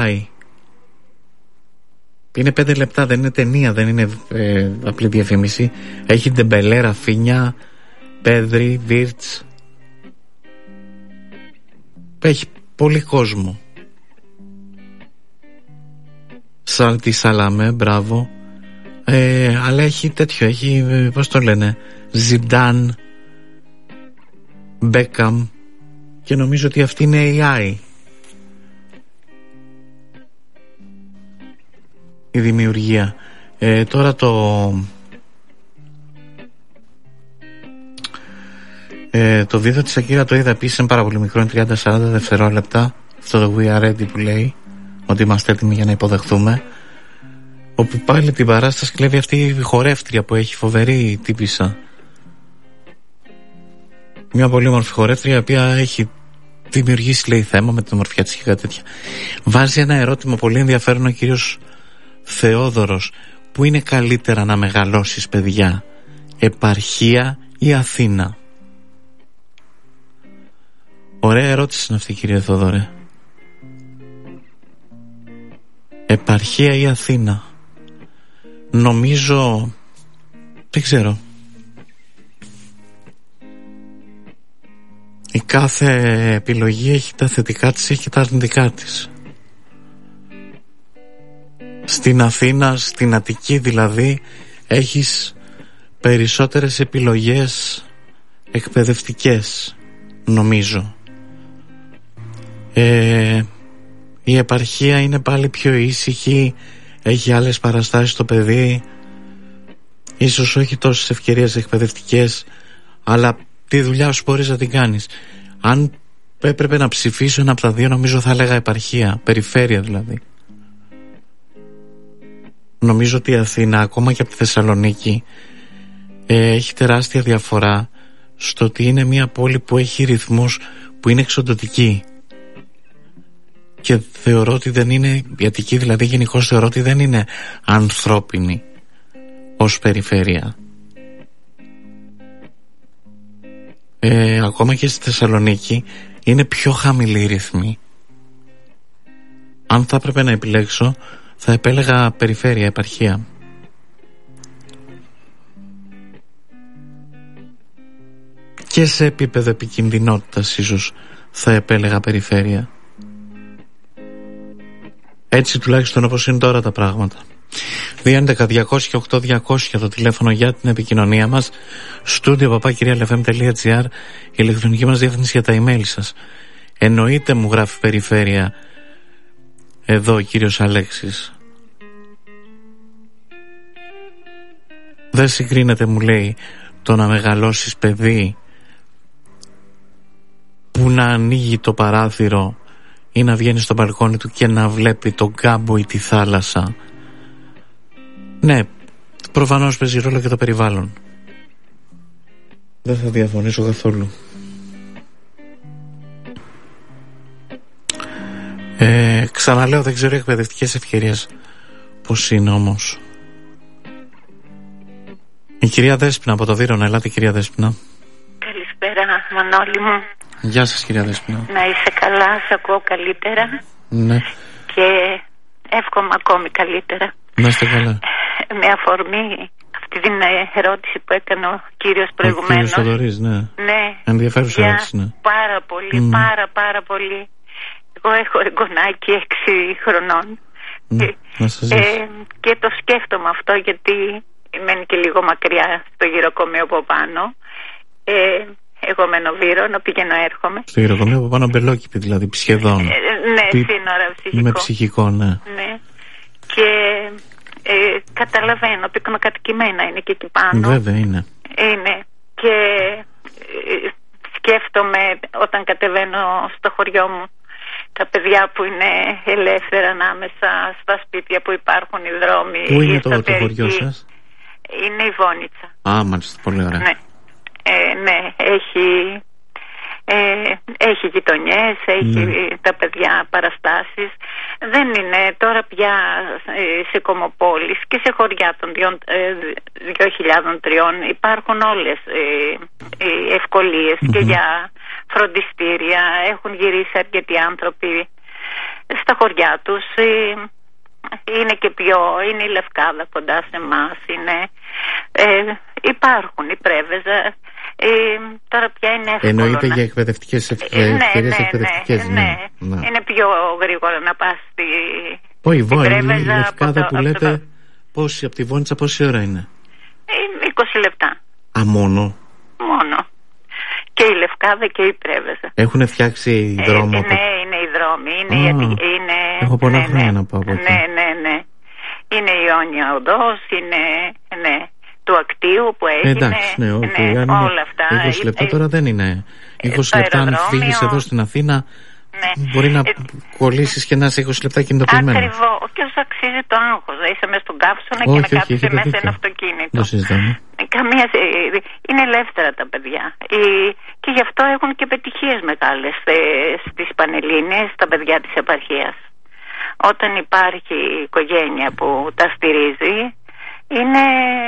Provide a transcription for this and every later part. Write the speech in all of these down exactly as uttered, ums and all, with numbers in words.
Είναι πέντε λεπτά, δεν είναι ταινία, δεν είναι ε, απλή διαφήμιση. Έχει Ντεμπελέ, Ραφίνια, Πέδρη, Βίρτς. Έχει πολύ κόσμο. Σάλτη Σαλαμέ, μπράβο. ε, Αλλά έχει τέτοιο, έχει, πώς το λένε, Ζιντάν, Μπέκαμ. Και νομίζω ότι αυτή είναι έι άι, η δημιουργία. ε, Τώρα το ε, Το βίντεο της Ακύρα το είδα επίσης, είναι πάρα πολύ μικρό, είναι τριάντα με σαράντα δευτερόλεπτα. Αυτό το We Are Ready που λέει ότι είμαστε έτοιμοι για να υποδεχθούμε, όπου πάλι την παράσταση κλέβει αυτή η χορεύτρια που έχει, φοβερή τύπισσα. Μια πολύ όμορφη χορεύτρια, η οποία έχει δημιουργήσει, λέει, θέμα με την ομορφιά της και κάτι τέτοια. Βάζει ένα ερώτημα πολύ ενδιαφέρον ο κύριος Θεόδωρος: πού είναι καλύτερα να μεγαλώσεις, παιδιά, επαρχία ή Αθήνα? Ωραία ερώτηση είναι αυτή, κύριε Θεόδωρε. Επαρχία ή Αθήνα? Νομίζω, δεν ξέρω, η κάθε επιλογή έχει τα θετικά της, έχει και τα αρνητικά της. Στην Αθήνα, στην Αττική δηλαδή, έχεις περισσότερες επιλογές εκπαιδευτικές, νομίζω. ε, Η επαρχία είναι πάλι πιο ήσυχη, έχει άλλες παραστάσεις στο παιδί, ίσως όχι τόσες ευκαιρίες εκπαιδευτικές, αλλά τη δουλειά σου μπορείς να την κάνεις. Αν έπρεπε να ψηφίσω ένα από τα δύο, νομίζω θα έλεγα επαρχία, περιφέρεια δηλαδή. Νομίζω ότι η Αθήνα, ακόμα και από τη Θεσσαλονίκη, ε, έχει τεράστια διαφορά στο ότι είναι μια πόλη που έχει ρυθμούς που είναι εξοντωτικοί. Και θεωρώ ότι δεν είναι, η Αττική δηλαδή γενικώς θεωρώ ότι δεν είναι ανθρώπινη ως περιφέρεια. Ε, ακόμα και στη Θεσσαλονίκη είναι πιο χαμηλή ρυθμή. Αν θα έπρεπε να επιλέξω, θα επέλεγα περιφέρεια, επαρχία. Και σε επίπεδο επικινδυνότητας ίσως θα επέλεγα περιφέρεια. Έτσι τουλάχιστον όπως είναι τώρα τα πράγματα. δύο έντεκα διακόσια οκτώ διακόσια το τηλέφωνο για την επικοινωνία μας. Στούντιο παπά κυρία ελ εφ εμ τελεία τζι άρ, η ηλεκτρονική μας διεύθυνση για τα email σας. Εννοείται, μου γράφει περιφέρεια εδώ ο κύριος Αλέξης. Δεν συγκρίνεται, μου λέει, το να μεγαλώσεις παιδί που να ανοίγει το παράθυρο ή να βγαίνει στο μπαλκόνι του και να βλέπει τον κάμπο ή τη θάλασσα. Ναι, προφανώς παίζει ρόλο και το περιβάλλον. Δεν θα διαφωνήσω καθόλου. Ε, ξαναλέω, δεν ξέρω εκπαιδευτικές ευκαιρίες πώς είναι όμως. Η κυρία Δέσποινα από το Βύρωνα. Ελάτε, κυρία Δέσποινα. Καλησπέρα, Μανώλη μου. Γεια σας, κυρία Δέσποινα. Να είσαι καλά, σε ακούω καλύτερα. Ναι. Και εύχομαι ακόμη καλύτερα. Να είστε καλά. Με αφορμή αυτή την ερώτηση που έκανε ο κύριος προηγουμένως. Ο κύριος Θοδωρής, ναι. Ναι. Ενδιαφέρουσα ερώτηση, ναι. Πάρα πολύ, mm. πάρα πάρα πολύ. Εγώ έχω εγγονάκι έξι χρονών. Mm. Και, ε, και το σκέφτομαι αυτό, γιατί μένει και λίγο μακριά στο γυροκομείο από πάνω. Ε, εγώ μένω Βύρωνα, πηγαίνω έρχομαι. Στο γυροκομείο από πάνω μπελόκηπη, δηλαδή σχεδόν. Ε, ναι, Πι... σύνορα ψυχικό. Με ψυχικό, ναι. Ναι. Και ε, καταλαβαίνω, πυκνοκατοικημένα είναι και εκεί πάνω. Βέβαια είναι. Είναι. Και ε, σκέφτομαι όταν κατεβαίνω στο χωριό μου τα παιδιά που είναι ελεύθερα ανάμεσα στα σπίτια που υπάρχουν οι δρόμοι. Πού είναι το, το χωριό σας? Είναι η Βόνιτσα. Α, μάλιστα, πολύ ωραία. Ναι, ε, ναι, έχει, ε, έχει γειτονιές, έχει ναι. τα παιδιά παραστάσεις. Δεν είναι τώρα πια ε, σε κομμοπόλεις και σε χωριά των δύο χιλιάδων τριών υπάρχουν όλες ε, οι ευκολίες mm-hmm. και για φροντιστήρια. Έχουν γυρίσει αρκετοί άνθρωποι στα χωριά τους. Είναι και πιο, είναι η Λευκάδα κοντά σε εμάς, είναι, ε, υπάρχουν η Πρέβεζα, ε, τώρα πια είναι εύκολο. Εννοείται να... για εκπαιδευτικές ευκαιρίες, ναι, ευκαιρίες ναι, εκπαιδευτικές. Ναι, ναι, ναι. ναι. Είναι πιο γρήγορα να πας στη, Πόη, στην Πρέβεζα. Η Λευκάδα το, που λέτε, το... πόση, από τη Βόνιτσα πόση ώρα είναι? Ε, είκοσι λεπτά. Α, μόνο? Μόνο. Και η Λευκάδα και η Πρέβεζα. Έχουν φτιάξει ε, δρόμο? Ε, από... ναι, είναι οι δρόμοι. Είναι, Α, είναι, έχω πολλά ναι, χρόνια ναι, να πάω από εκεί. Ναι, ναι, ναι. Είναι η Ιόνια Οδός, είναι, ναι, του Ακτίου που έγινε. Ε, εντάξει, ναι, okay, ναι, όλα αυτά. είκοσι λεπτά ε, τώρα δεν είναι. είκοσι λεπτά αν φύγεις εδώ στην Αθήνα, ναι, μπορεί να ε, κολλήσεις και να είσαι είκοσι λεπτά κινητοποιημένο. Ακριβώς. Και όσο αξίζει το άγχος. Να είσαι μέσα στον καύσωνα και να κάθεσαι μέσα σε ένα αυτοκίνητο. Το συζητάμε. Καμία, είναι ελεύθερα τα παιδιά. Και γι' αυτό έχουν και επιτυχίες μεγάλες στις Πανελλήνιες, τα παιδιά της επαρχίας. Όταν υπάρχει η οικογένεια που τα στηρίζει, είναι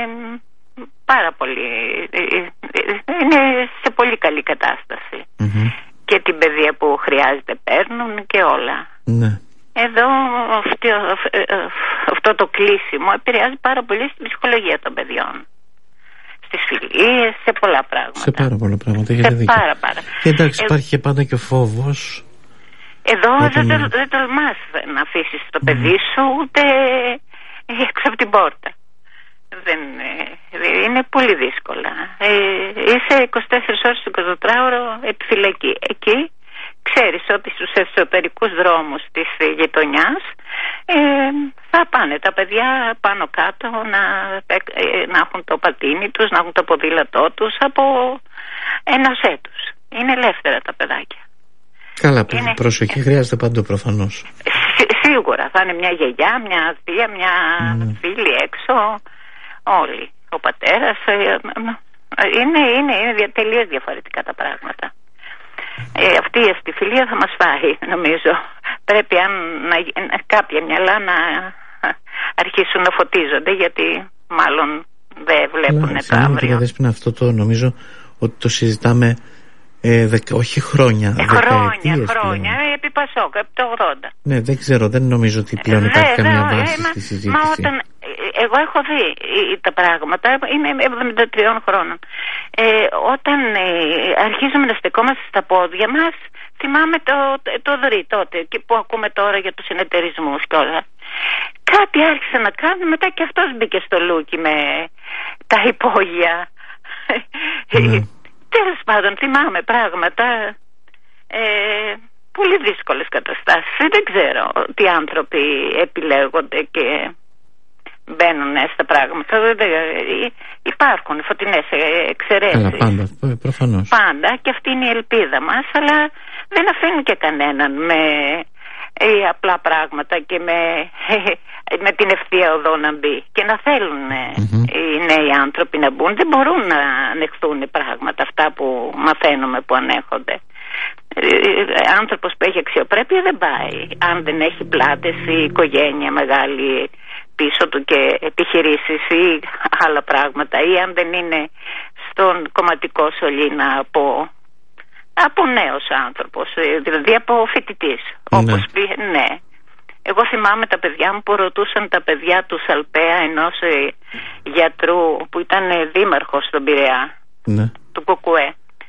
πάρα πολύ, είναι σε πολύ καλή κατάσταση. Mm-hmm. Και την παιδεία που χρειάζεται παίρνουν και όλα. Ναι. Εδώ αυτό, αυτό το κλείσιμο επηρεάζει πάρα πολύ στην ψυχολογία των παιδιών. Στις φιλίες, σε πολλά πράγματα. Σε πάρα πολλά πράγματα, σε έχετε δίκιο. Πάρα, πάρα. Και εντάξει, ε, υπάρχει και πάντα και ο φόβος. Εδώ όταν... δεν, δεν τολμάς να αφήσεις το mm. παιδί σου ούτε έξω από την πόρτα. Δεν, είναι πολύ δύσκολα. Ε, είσαι είκοσι τέσσερις ώρες το εικοσιτετράωρο επιφυλακή. Εκεί ξέρεις ότι στους εσωτερικούς δρόμους της γειτονιάς ε, θα πάνε τα παιδιά πάνω κάτω να, ε, να έχουν το πατίνι τους, να έχουν το ποδήλατό τους από ενός έτους. Είναι ελεύθερα τα παιδάκια. Καλά, είναι... προσοχή χρειάζεται παντού προφανώς. Σί, σίγουρα θα είναι μια γιαγιά, μια θεία, μια mm. φίλη έξω, όλοι. Ο πατέρας, είναι, είναι, είναι τελείως διαφορετικά τα πράγματα. Ε, αυτή η αστιφιλία θα μας φάει, νομίζω. Πρέπει αν, να, κάποια μυαλά να αρχίσουν να φωτίζονται, γιατί μάλλον δεν βλέπουν το αύριο. Δέσποινα, αυτό το νομίζω ότι το συζητάμε ε, δεκα, όχι χρόνια, ε, χρόνια, πλέον. χρόνια, επί Πασόκ, επί το ογδόντα. Ναι, δεν ξέρω, δεν νομίζω ότι πλέον υπάρχει καμία βάση στη συζήτηση. Μα όταν, εγώ έχω δει τα πράγματα, είμαι εβδομήντα τριών χρόνων. Ε, όταν ε, αρχίζουμε να στεκόμαστε στα πόδια μας, θυμάμαι το, το ΔΡΙ τότε, και που ακούμε τώρα για τους συνεταιρισμούς και όλα. Κάτι άρχισε να κάνει, μετά και αυτός μπήκε στο λούκι με τα υπόγεια. Mm. Τέλος πάντων, θυμάμαι πράγματα, ε, πολύ δύσκολες καταστάσεις. Δεν ξέρω τι άνθρωποι επιλέγονται και μπαίνουν στα πράγματα. Υπάρχουν φωτεινές εξαιρέσεις. Καλά, πάντα, προφανώς. Πάντα, και αυτή είναι η ελπίδα μας, αλλά δεν αφήνουν και κανέναν με ε, απλά πράγματα και με, ε, με την ευθεία οδό να μπει. Και να θέλουν mm-hmm. οι νέοι άνθρωποι να μπουν. Δεν μπορούν να ανεχθούν πράγματα αυτά που μαθαίνουμε που ανέχονται. Άνθρωπος που έχει αξιοπρέπεια δεν πάει αν δεν έχει πλάτες ή οικογένεια μεγάλη πίσω του και επιχειρήσεις ή άλλα πράγματα, ή αν δεν είναι στον κομματικό σωλήνα από, από νέος άνθρωπος, δηλαδή από φοιτητής, ναι. Όπως πει, ναι. Εγώ θυμάμαι τα παιδιά μου που ρωτούσαν τα παιδιά του Σαλπαία, ενός γιατρού που ήταν δήμαρχος στον Πειραιά, ναι. Του Κουκουέ,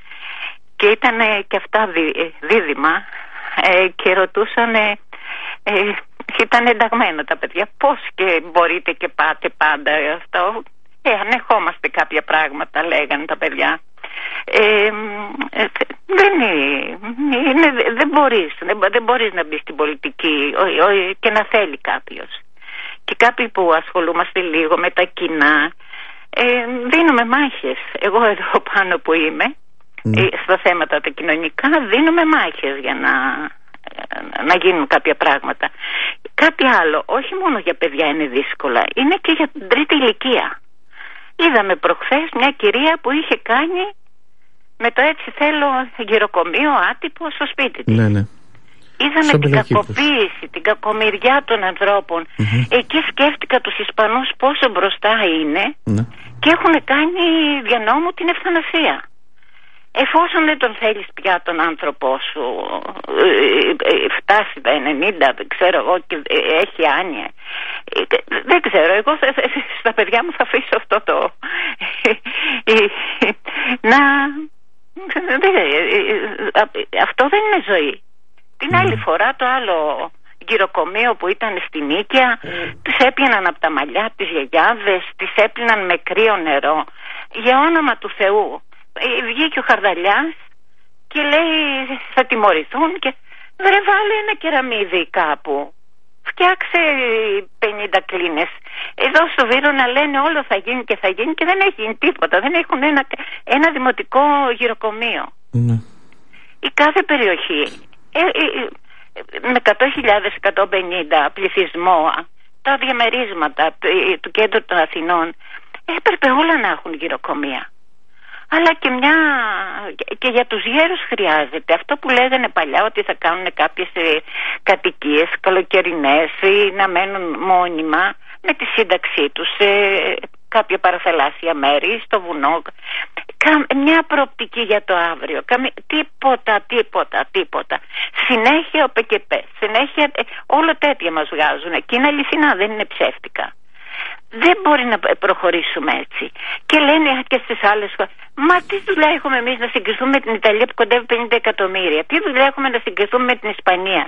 και ήταν και αυτά δί, δίδυμα ε, και ρωτούσαν ε, ε, ήταν ενταγμένα τα παιδιά, πώς και μπορείτε και πάτε πάντα αυτό. Ε, ανεχόμαστε κάποια πράγματα, λέγανε τα παιδιά. Ε, ε, δεν είναι, δεν μπορείς δεν, δεν μπορείς να μπεις στην πολιτική ο, ο, και να θέλει κάποιος. Και κάποιοι που ασχολούμαστε λίγο με τα κοινά, ε, δίνουμε μάχες. Εγώ εδώ πάνω που είμαι, mm. ε, στα θέματα τα κοινωνικά, δίνουμε μάχες για να να γίνουν κάποια πράγματα. Κάτι άλλο, όχι μόνο για παιδιά είναι δύσκολα, είναι και για την τρίτη ηλικία. Είδαμε προχθές μια κυρία που είχε κάνει με το έτσι θέλω γυροκομείο άτυπο στο σπίτι της. Ναι, ναι. Είδαμε την κακοποίηση, την κακομοιριά των ανθρώπων. Mm-hmm. Εκεί σκέφτηκα τους Ισπανούς πόσο μπροστά είναι, ναι. Και έχουν κάνει δια νόμου την ευθανασία. εφόσον δεν τον θέλεις πια τον άνθρωπό σου, φτάσει τα ενενήντα, δεν ξέρω εγώ, και έχει άνοια, δεν ξέρω, εγώ στα παιδιά μου θα αφήσω αυτό το να αυτό δεν είναι ζωή. Την άλλη φορά το άλλο γυροκομείο που ήταν στη Νίκαια, τις έπιαναν από τα μαλλιά, τις γιαγιάδες, τις έπιναν με κρύο νερό, για όνομα του Θεού. Βγήκε ο Χαρδαλιάς και λέει θα τιμωρηθούν, και βρε βάλε ένα κεραμίδι κάπου, φτιάξε πενήντα κλίνες. Εδώ στο Βύρωνα λένε όλο θα γίνει και θα γίνει, και δεν έχει γίνει τίποτα. Δεν έχουν ένα, ένα δημοτικό γυροκομείο. Mm. Η κάθε περιοχή ε, ε, με εκατό χιλιάδες, εκατόν πενήντα πληθυσμό, τα διαμερίσματα του κέντρου των Αθηνών, έπρεπε όλα να έχουν γυροκομεία. Αλλά και μια και για τους γέρους χρειάζεται αυτό που λέγανε παλιά, ότι θα κάνουν κάποιες κατοικίες καλοκαιρινές ή να μένουν μόνιμα με τη σύνταξή τους σε κάποια παραθαλάσσια μέρη, στο βουνό. Μια προοπτική για το αύριο. Τίποτα, τίποτα, τίποτα. Συνέχεια ο ΠΚΠ, συνέχεια όλο τέτοια μας βγάζουν, και είναι αληθινά, δεν είναι ψεύτικα. Δεν μπορεί να προχωρήσουμε έτσι. Και λένε και στις άλλες χώρες, μα τι δουλειά έχουμε εμείς να συγκριθούμε με την Ιταλία που κοντεύει πενήντα εκατομμύρια? Τι δουλειά έχουμε να συγκριθούμε με την Ισπανία?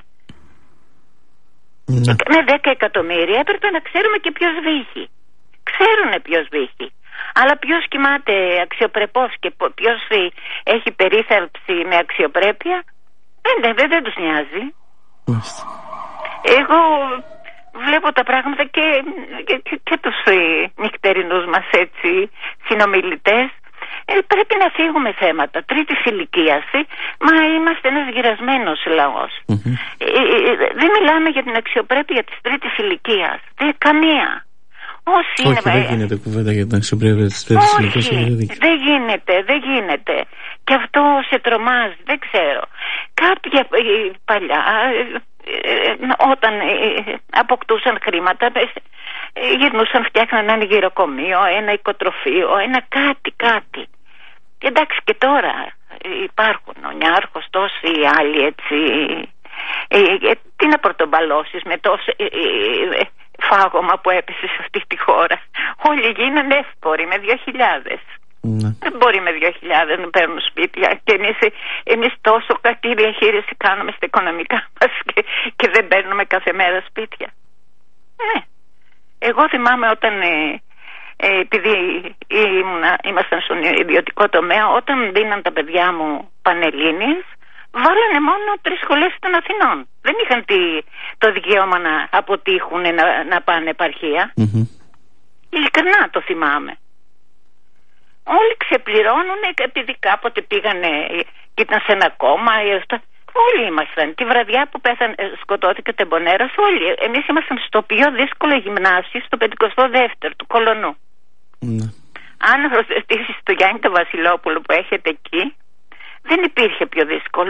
Ναι. Με δέκα εκατομμύρια έπρεπε να ξέρουμε και ποιος βύχει. Ξέρουνε ποιος βύχει. Αλλά ποιος κοιμάται αξιοπρεπώς και ποιος έχει περίθαλψη με αξιοπρέπεια, δεν, δεν, δεν τους νοιάζει. Μάλιστα. Εγώ βλέπω τα πράγματα και, και, και, και τους ε, νυχτερινούς μας έτσι συνομιλητές. Ε, πρέπει να φύγουμε θέματα τρίτης ηλικίας, ε, μα είμαστε ένας γυρασμένος λαός. Mm-hmm. ε, ε, δεν μιλάμε για την αξιοπρέπεια της τρίτης ηλικίας, δεν καμία. Όσοι Όχι, είναι... δεν γίνεται κουβέντα για την αξιοπρέπεια της τρίτης ηλικίας. Δεν γίνεται, δεν γίνεται. Και αυτό σε τρομάζει, δεν ξέρω. Κάποια ε, παλιά, ε, όταν ε, αποκτούσαν χρήματα, ε, γυρνούσαν, φτιάχναν ένα γυροκομείο, ένα οικοτροφείο, ένα κάτι, κάτι. Και εντάξει, και τώρα υπάρχουν ο Νιάρχος, τόσοι άλλοι έτσι. Ε, ε, τι να πρωτομπαλώσεις με τόσο ε, ε, φάγωμα που έπεσε σε αυτή τη χώρα. Όλοι γίνανε εύποροι με δύο χιλιάδες. Ναι. Δεν μπορεί με δύο χιλιάδες να παίρνουν σπίτια, και εμείς, εμείς τόσο κακή διαχείριση κάνουμε στα οικονομικά μας και, και δεν παίρνουμε κάθε μέρα σπίτια. Ναι. Εγώ θυμάμαι όταν ε, ε, επειδή ήμουνα, ήμασταν στον ιδιωτικό τομέα, όταν δίναν τα παιδιά μου πανελλήνιες, βάλανε μόνο τρεις σχολές των Αθηνών. Δεν είχαν τη, το δικαίωμα να αποτύχουν να, να πάνε επαρχία. Mm-hmm. Ειλικρινά το θυμάμαι. Όλοι ξεπληρώνουν επειδή κάποτε πήγανε και ήταν σε ένα κόμμα. Όλοι ήμασταν. Τη βραδιά που πέθανε, σκοτώθηκε ο Τεμπονέρας, όλοι. Εμείς ήμασταν στο πιο δύσκολο γυμνάσιο, στο πενηκοστό δεύτερο του Κολονού. Mm. Αν ρωτήσεις το Γιάννη το Βασιλόπουλο που έχετε εκεί, δεν υπήρχε πιο δύσκολο.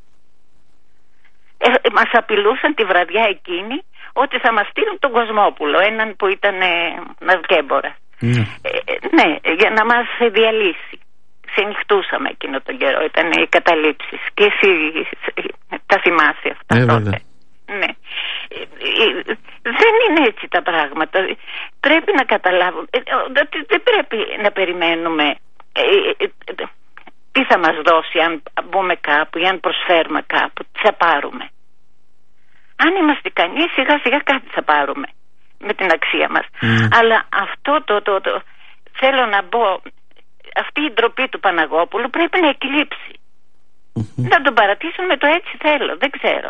Ε, μας απειλούσαν τη βραδιά εκείνη ότι θα μας στείλουν τον Κοσμόπουλο, έναν που ήταν ε, ναυκέμπορα. Mm. Ε, ναι, για να μας διαλύσει. Ξενυχτούσαμε εκείνο τον καιρό, ήταν οι καταλήψεις. Και εσύ τα θυμάσαι αυτά ε, τότε. Ναι. Ε, ε, δεν είναι έτσι τα πράγματα. Πρέπει να καταλάβουμε. Ε, δεν πρέπει να περιμένουμε ε, ε, ε, τι θα μας δώσει αν μπούμε κάπου ή αν προσφέρουμε κάπου. Τι θα πάρουμε. Αν είμαστε ικανοί, σιγά σιγά κάτι θα πάρουμε με την αξία μας. Mm. Αλλά αυτό το, το, το θέλω να μπω, αυτή η ντροπή του Παναγόπουλου πρέπει να εκκλείψει. Mm-hmm. Να τον παρατήσουμε το έτσι θέλω, δεν ξέρω.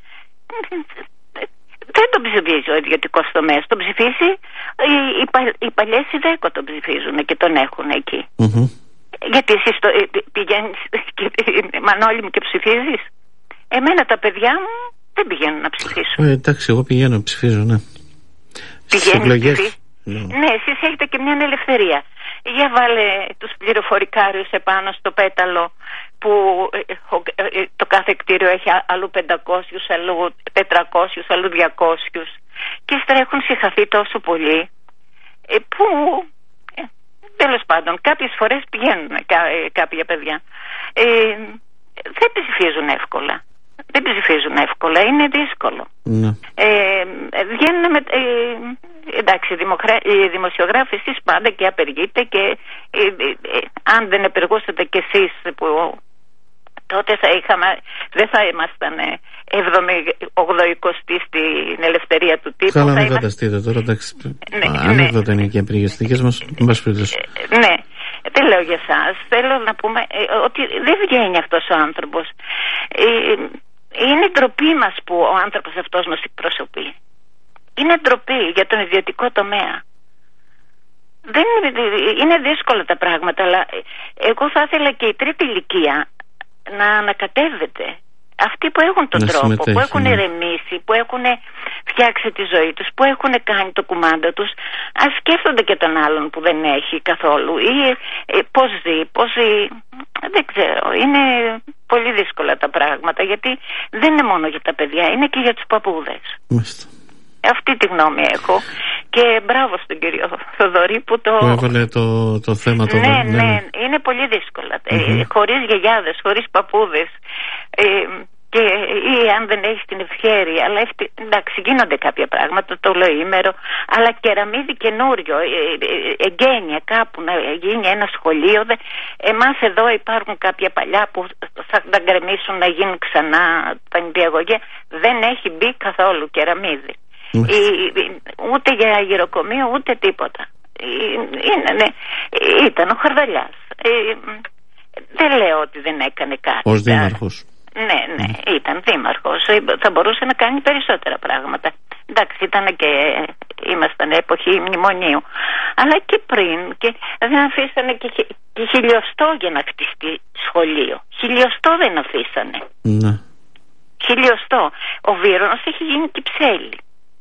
Δεν τον ψηφίζει ο ιδιωτικός τομέας, τον ψηφίζει οι, οι, οι παλιές ιδέκο τον ψηφίζουν και τον έχουν εκεί. Mm-hmm. Γιατί εσύ το, πηγαίνεις και, Μανώλη μου, και ψηφίζεις. Εμένα τα παιδιά μου δεν πηγαίνουν να ψηφίσουν. Ε, εντάξει, εγώ πηγαίνω να ψηφίζω, ναι. Πηγαίνεις ψηφί. Ναι. ναι, εσείς έχετε και μια ελευθερία. Για βάλε τους πληροφορικάριους επάνω στο πέταλο που το κάθε κτίριο έχει αλλού πεντακόσιους, αλλού τετρακόσιους, αλλού διακόσιους και ύστερα έχουν συγχαθεί τόσο πολύ που τέλος πάντων, κάποιες φορές πηγαίνουν κά, κάποια παιδιά. Ε, δεν ψηφίζουν εύκολα. Δεν ψηφίζουν εύκολα, είναι δύσκολο. Ναι. Ε, βγαίνουν με, ε, εντάξει, οι δημοσιογράφοι εσείς πάντα και απεργείτε και ε, ε, ε, αν δεν επεργούσατε κι εσείς που τότε θα είχαμε, δεν θα ήμασταν εβδομηκοστή στην ελευθερία του τύπου. Καλά, μην είμαστε... φανταστείτε τώρα, εντάξει. Ναι, ανέκδοτα ναι. είναι και απεργίες δικές μας, μην μας πείτε. Ναι, δεν λέω για εσάς. Θέλω να πούμε ε, ότι δεν βγαίνει αυτός ο άνθρωπος. Ε, είναι ντροπή μας που ο άνθρωπος αυτός μας εκπροσωπεί. Είναι ντροπή για τον ιδιωτικό τομέα. Δεν είναι, είναι δύσκολα τα πράγματα, αλλά εγώ θα ήθελα και η τρίτη ηλικία να ανακατεύεται. Αυτοί που έχουν τον να τρόπο, που έχουν ναι. ηρεμήσει, που έχουν φτιάξει τη ζωή τους, που έχουν κάνει το κουμάντο τους, ας σκέφτονται και τον άλλον που δεν έχει καθόλου ή ε, πώς ζει, πώς ζει, δεν ξέρω. Είναι πολύ δύσκολα τα πράγματα, γιατί δεν είναι μόνο για τα παιδιά, είναι και για τους παππούδες. Μάλιστα. Αυτή τη γνώμη έχω. Και μπράβο στον κύριο Θοδωρή που το... Που έβαλε το, το θέμα το... Ναι, ναι, ναι, ναι, είναι πολύ δύσκολα. Mm-hmm. Ε, χωρίς γιαγιάδες, χωρίς παππούδες. Ε, και ή αν δεν έχει την ευχέρεια, αλλά έχει, εντάξει, γίνονται κάποια πράγματα, το ολοήμερο, αλλά κεραμίδι καινούριο, ε, ε, εγγένεια κάπου να γίνει ένα σχολείο. Δε, εμάς εδώ υπάρχουν κάποια παλιά που θα τα γκρεμίσουν να γίνουν ξανά τα νηπιαγωγεία. Δεν έχει μπει καθόλου κεραμίδι. Mm. Η, ούτε για γυροκομείο ούτε τίποτα. Είναι, ναι, ήταν ο Χαρδαλιάς. Ε, δεν λέω ότι δεν έκανε κάτι. Ως δήμαρχος. Ναι, ναι, mm. ήταν δήμαρχος. Θα μπορούσε να κάνει περισσότερα πράγματα. Εντάξει, ήταν και ήμασταν εποχή μνημονίου. Αλλά και πριν και δεν αφήσανε και, και χιλιοστό για να χτιστεί σχολείο. Χιλιοστό δεν αφήσανε. Ναι. Χιλιοστό. Ο Βύρονος έχει γίνει Κυψέλη.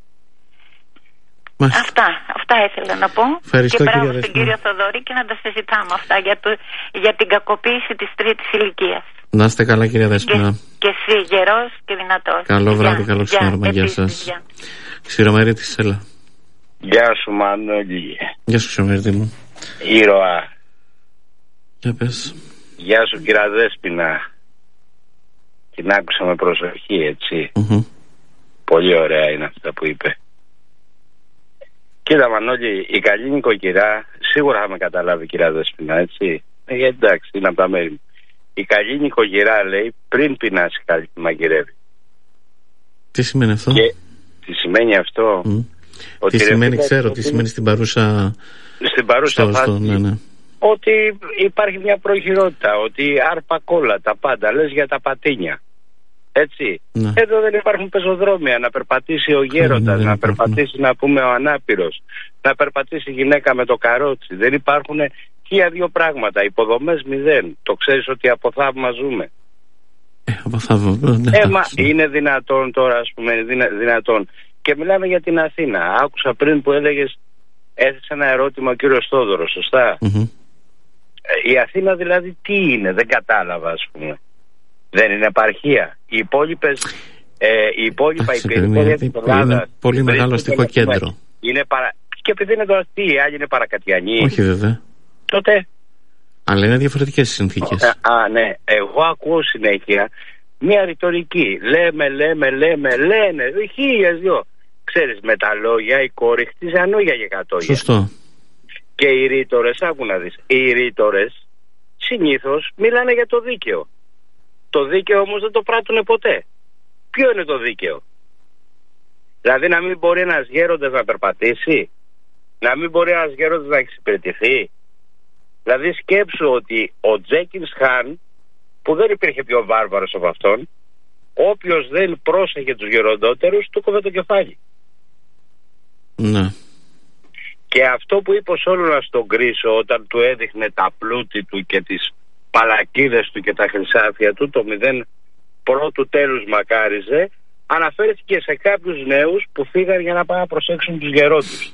Αυτά, αυτά ήθελα να πω. Ευχαριστώ, και μπράβο κύριε στον κύριο Θοδωρή και να τα συζητάμε αυτά για, το, για την κακοποίηση της τρίτης ηλικίας. Να είστε καλά, κυρία Δέσποινα. Και, και εσύ γερός και δυνατός. Καλό βράδυ, καλό ξημέρωμα. Γεια σας. Ξηρομέρη της Σέλα. Γεια σου, Μανώλη. Γεια σου, Ξηρομέρη μου. Ήρωα. Για πες. Γεια σου, κυρία Δέσποινα. Την άκουσα με προσοχή, έτσι. Mm-hmm. Πολύ ωραία είναι αυτά που είπε. Κοίτα, Μανώλη, η καλή νοικοκυρά, σίγουρα θα με καταλάβει, κυρία Δέσποινα, έτσι. Ε, εντάξει, είναι από τα μέρη μου. Η καλή νοικοκυρά, λέει, πριν πεινάσει καλή μαγειρεύει. Τι σημαίνει αυτό? Και τι σημαίνει αυτό? Mm. Ότι τι σημαίνει, ρε, ξέρω, ότι... τι σημαίνει στην παρούσα... Στην παρούσα στο, φάση, στο, ναι, ναι. ότι υπάρχει μια προχειρότητα, ότι άρπα κόλλα, τα πάντα, λες για τα πατίνια. Έτσι. Ναι. Εδώ δεν υπάρχουν πεζοδρόμια, να περπατήσει ο γέροντας, ναι, να περπατήσει, να πούμε, ο ανάπηρος, να περπατήσει η γυναίκα με το καρότσι. Δεν υπάρχουν χίλια δύο πράγματα. Υποδομές μηδέν. Το ξέρεις ότι από θαύμα ζούμε. Ε, από θαύμα, ναι. Ε, μα είναι δυνατόν τώρα, ας πούμε, δυνα, δυνατόν. Και μιλάμε για την Αθήνα. Άκουσα πριν που έλεγες, έθεσε ένα ερώτημα ο κύριος Θόδωρος, σωστά. Mm-hmm. Ε, η Αθήνα δηλαδή τι είναι, δεν κατάλαβα, ας πούμε. Δεν είναι επαρχία. Οι υπόλοιπες, ε, οι υπόλοιπα η περιφέρεια της Ελλάδας. Είναι πολύ μεγάλο αστικό κέντρο. Είναι παρα... Και επειδή είναι το αστείο, οι άλλοι είναι παρακατιανοί. Όχι βέβαια. Τότε. Αλλά είναι διαφορετικές συνθήκες. Α, α, ναι. Εγώ ακούω συνέχεια μια ρητορική. Λέμε, λέμε, λέμε, λένε. Χίλιες δυο. Ξέρεις, με τα λόγια η κόρη χτίζει ανώγια για κατόγια. Σωστό. Και οι ρήτορες, άκου να δεις, οι ρήτορες συνήθως μιλάνε για το δίκαιο. Το δίκαιο όμως δεν το πράττουν ποτέ. Ποιο είναι το δίκαιο? Δηλαδή να μην μπορεί ένας γέροντας να περπατήσει, να μην μπορεί ένας γέροντας να εξυπηρετηθεί. Δηλαδή σκέψου ότι ο Τζέκινς Χάν, που δεν υπήρχε πιο βάρβαρος από αυτόν, όποιος δεν πρόσεχε τους γεροντότερους του κόβε το κεφάλι. Ναι. Και αυτό που είπε ο Σόλωνας στον Κρίσο όταν του έδειχνε τα πλούτη του και τις παλακίδες του και τα χρυσάφια του, το μηδέν πρώτου τέλους μακάριζε, αναφέρθηκε σε κάποιους νέους που φύγαν για να πάνε να προσέξουν τους γερόντους.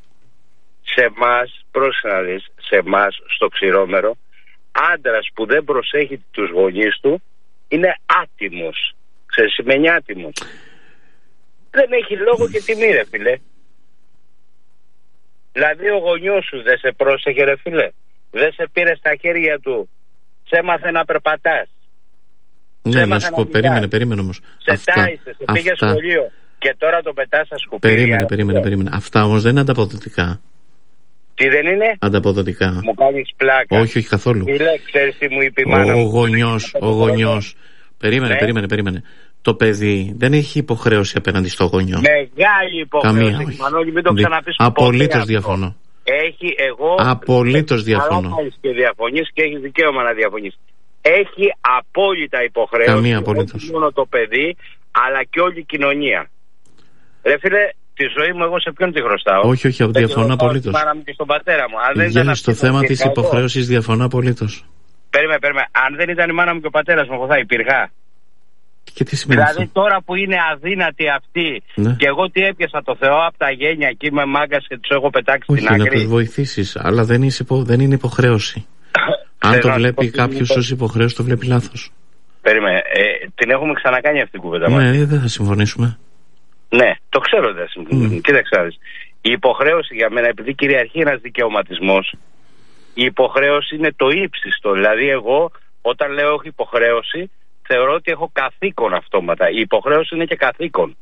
Σε εμάς, πρόσεχε να δεις, σε εμάς στο Ξηρόμερο, άντρας που δεν προσέχει τους γονείς του είναι άτιμος. Ξέρεις, σημαίνει άτιμος. Δεν έχει λόγο και τιμή, ρε φίλε. Δηλαδή ο γονιός σου δεν σε πρόσεχε, ρε φίλε? Δεν σε πήρε στα χέρια του? Σε έμαθε να περπατάς? Ναι, να σου πω, περίμενε, περίμενε όμως. Σε αυτά, τάισε, σε πήγε αυτά... σχολείο και τώρα το πετάς στα σκουπίδια. Περίμενε, περίμενε, περίμενε. Αυτά όμως δεν είναι ανταποδοτικά. Τι δεν είναι? Ανταποδοτικά. Μου κάνεις πλάκα. Όχι, όχι καθόλου. Φίλε, ξέρεις τι μου είπε η μάνα μου? Ο γονιός, ο γονιός. Περίμενε, ναι. περίμενε, περίμενε. Το παιδί δεν έχει υποχρέωση απέναντι στο γονιό. Μεγάλη υποχρέωση. Καμία, όχι. Μανώλη, μην το ξαναπείς. Απολύτως διαφωνώ. Έχει εγώ. Απολύτως διαφωνώ. Και διαφωνείς και έχεις δικαίωμα να διαφωνείς. Έχει απόλυτα υποχρέωση. Καμία απολύτως. Όχι μόνο το παιδί, αλλά και όλη η κοινωνία. Ρε φίλε, τη ζωή μου εγώ σε ποιον τη χρωστάω? Όχι, όχι, διαφωνώ απολύτως. Μάνα μου και στον πατέρα μου. Αν δεν για ήταν στο θέμα της υποχρέωσης διαφωνώ απολύτως. Περίμενε, περίμενε. Αν δεν ήταν η μάνα μου και ο πατέρας μου, εγώ θα υπήρχα. Και τι σημαίνει δηλαδή αυτό? Τώρα που είναι αδύνατοι αυτοί, ναι. Και εγώ τι έπιασα το Θεό από τα γένια και είμαι μάγκας και τους έχω πετάξει όχι, στην άκρη. Όχι, να τους βοηθήσεις, αλλά δεν, υπο... δεν είναι υποχρέωση. Αν το βλέπει κάποιος ως υποχρέωση, το βλέπει λάθος. Περίμενε, ε, την έχουμε ξανακάνει αυτή την κουβέντα μας. Ναι, δεν θα συμφωνήσουμε. Ναι, το ξέρω δεν θα συμφωνήσουμε. Mm. Κοίταξε, η υποχρέωση για μένα, επειδή κυριαρχεί ένας δικαιωματισμός, η υποχρέωση είναι το ύψιστο. Δηλαδή εγώ όταν λέω έχω υποχρέωση, θεωρώ ότι έχω καθήκον αυτόματα. Η υποχρέωση είναι και καθήκον.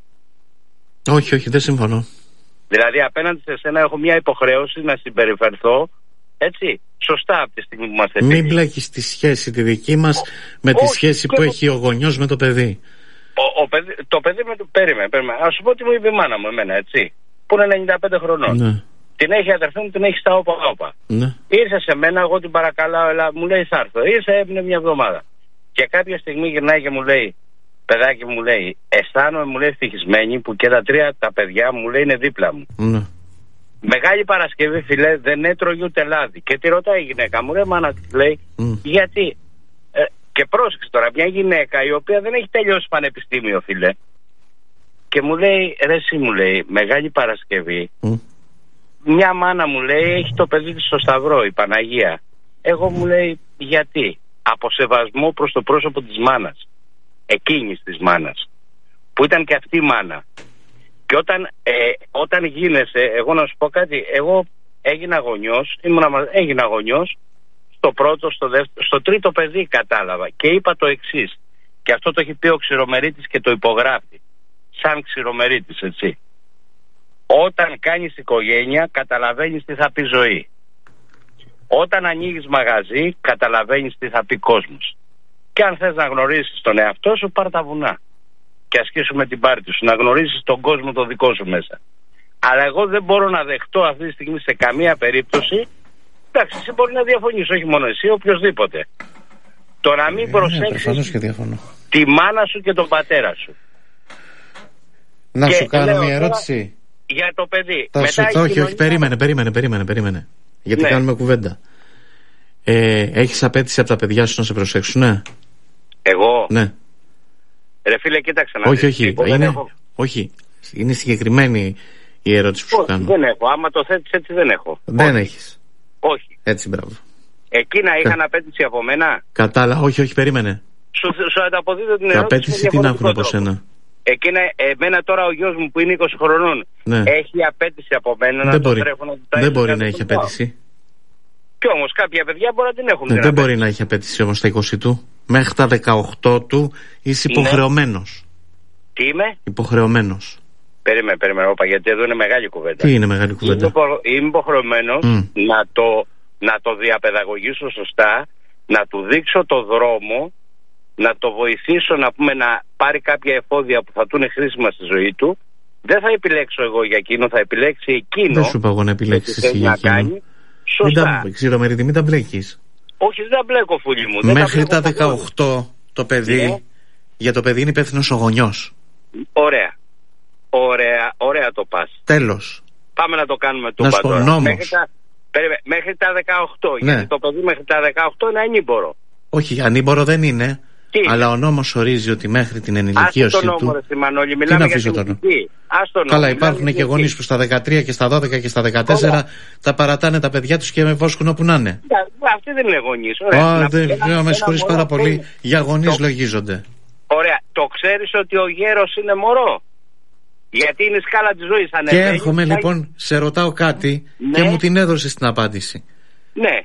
Όχι, όχι, δεν συμφωνώ. Δηλαδή απέναντι σε σένα έχω μια υποχρέωση να συμπεριφερθώ έτσι, σωστά από τη στιγμή που είμαστε φίλοι. Μην μπλέκεις τη σχέση τη δική μας με τη Όχι, σχέση που το... έχει ο γονιός με το παιδί. Ο, ο παιδί το παιδί με το περίμενε, περίμενε. Ας σου πω τι μου είπε η μάνα μου εμένα, έτσι, που είναι ενενήντα πέντε χρονών. Ναι. Την έχει αδερφή μου, την έχει στα όπα όπα. Ναι. Ήρθε σε μένα, εγώ την παρακαλάω, αλλά μου λέει θα έρθω. Ήρθε, έμεινε μια εβδομάδα. Και κάποια στιγμή γυρνάει και μου λέει, παιδάκι μου λέει, αισθάνομαι, μου λέει, ευτυχισμένη που και τα τρία τα παιδιά μου λέει είναι δίπλα μου. Ναι. Μεγάλη Παρασκευή, φιλέ, δεν έτρωγε ούτε λάδι. Και τη ρωτάει η γυναίκα μου, ρε μάνα, τη λέει, mm. γιατί. Ε, και πρόσεξε τώρα, μια γυναίκα η οποία δεν έχει τελειώσει πανεπιστήμιο, φιλέ. Και μου λέει, ρε εσύ μου λέει, Μεγάλη Παρασκευή, mm. μια μάνα μου λέει, έχει το παιδί της στο Σταυρό, η Παναγία. Εγώ μου λέει, γιατί. Από σεβασμό προς το πρόσωπο της μάνας. Εκείνης της μάνας. Που ήταν και αυτή η μάνα. Και όταν, ε, όταν γίνεσαι, εγώ να σου πω κάτι, εγώ έγινα γονιός, ήμουνα, έγινα γονιός στο πρώτο, στο δεύτερο, στο τρίτο παιδί κατάλαβα και είπα το εξής, και αυτό το έχει πει ο Ξηρομερίτης και το υπογράφει, σαν Ξηρομερίτης, έτσι. Όταν κάνεις οικογένεια καταλαβαίνεις τι θα πει ζωή. Όταν ανοίγεις μαγαζί καταλαβαίνεις τι θα πει κόσμος. Και αν θες να γνωρίσεις τον εαυτό σου, πάρ' τα βουνά και ασκήσουμε την πάρτη σου, να γνωρίσεις τον κόσμο το δικό σου μέσα. Αλλά εγώ δεν μπορώ να δεχτώ αυτή τη στιγμή σε καμία περίπτωση. Εντάξει, εσύ μπορεί να διαφωνείς, όχι μόνο εσύ, οποιοδήποτε. Το να μην ε, προσέξεις τη μάνα σου και τον πατέρα σου. Να και σου κάνω μια ερώτηση. Για το παιδί. Θα Μετά σου... Όχι, κοινωνία... όχι, περίμενε, περίμενε, περίμενε, περίμενε. Γιατί ναι. κάνουμε κουβέντα. Ε, έχεις απέτηση από τα παιδιά σου να σε προσέξουν, ναι? Εγώ. Ναι. Ρε φίλε, κοίταξε να όχι, όχι, είναι, όχι, είναι συγκεκριμένη η ερώτηση που όχι, σου κάνω. Δεν έχω, άμα το θέτεις έτσι δεν έχω. Δεν όχι. έχεις. Όχι. Έτσι, μπράβο. Εκείνα Κα... είχαν απέτηση από μένα. Κατάλαβα, όχι, όχι, περίμενε. Σου, σου ανταποδίδω την ερώτηση. Απέτηση τι να έχουν από σένα. Εκείνα, εμένα τώρα ο γιος μου που είναι είκοσι χρονών, ναι. έχει απέτηση από μένα δεν να μπορεί. το τρέφω να του τα Δεν μπορεί να έχει απέτηση. Κι όμως κάποια παιδιά μπορεί να την έχουν. Ναι, δεν απέτηση. Μπορεί να έχει απέτηση όμως στα είκοσι του. Μέχρι τα δεκαοκτώ του είσαι υποχρεωμένος. Τι είμαι? Υποχρεωμένος. Περίμενε, περίμενε, όπα, γιατί εδώ είναι μεγάλη κουβέντα. Τι είναι μεγάλη κουβέντα? Είμαι υποχρεωμένος mm. να, το, να το διαπαιδαγωγήσω σωστά, να του δείξω το δρόμο, να το βοηθήσω να πούμε να πάρει κάποια εφόδια που θα του είναι χρήσιμα στη ζωή του. Δεν θα επιλέξω εγώ για εκείνο, θα επιλέξει εκείνο. Δεν σου είπα εγώ να επιλέξεις εσύ για εκείνο. Σωστά. Ξέρω, Μερίτη, μην τα μπλέκεις. Όχι, δεν τα μπλέκω, φούλη μου. Μέχρι τα, τα δεκαοκτώ το παιδί, ναι. για το παιδί είναι υπεύθυνος ο γονιός. Ωραία. Ωραία, ωραία το πας. Τέλος. Πάμε να το κάνουμε το πατέρα. Μέχρι τα, μέχρι τα δεκαοκτώ. Ναι. Γιατί το παιδί μέχρι τα δεκαοκτώ είναι ανήμπορο. Όχι, ανήμπορο δεν είναι. Τι? Αλλά ο νόμος ορίζει ότι μέχρι την ενηλικίωση του. Νόμο, ρε, Μανώλη, μιλάμε για την ηλικία. Καλά, υπάρχουν και γονείς που στα δεκατρία και στα δώδεκα και στα δεκατέσσερα Όλα. τα παρατάνε τα παιδιά τους και με βόσκουν όπου να είναι. Αυτοί δεν είναι γονείς. Ωραία, δεν με συγχωρείς πάρα πολύ. Για γονείς λογίζονται. Ωραία, το ξέρεις ότι ο γέρος είναι μωρό? Γιατί είναι η σκάλα της ζωής. Και έρχομαι λοιπόν, σε ρωτάω κάτι, ναι, και μου την έδωσες την απάντηση. Ναι.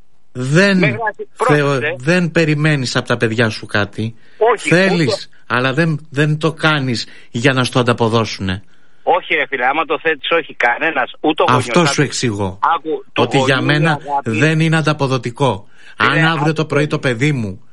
Δεν, θεω, δεν περιμένεις από τα παιδιά σου κάτι. Όχι, θέλεις, ούτω... αλλά δεν, δεν το κάνεις για να στο ανταποδώσουνε. Όχι ρε φίλε, άμα το θέτεις όχι κανένας, ούτε ο Αυτό γονιός, σου εξηγώ. Άκου, ότι για μένα αγάπη... δεν είναι ανταποδοτικό. Φίλε, Αν αύριο άκου... το πρωί το παιδί μου